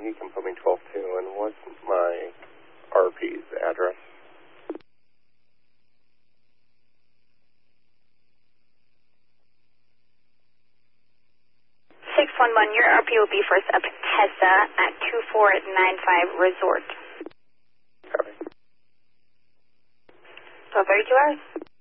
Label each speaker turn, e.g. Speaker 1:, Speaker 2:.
Speaker 1: you can put me 12-2, and what's my RP's address?
Speaker 2: 611, your RP will be first up Tessa at 2495 Resort.
Speaker 1: Copy.
Speaker 2: 12:32 hours.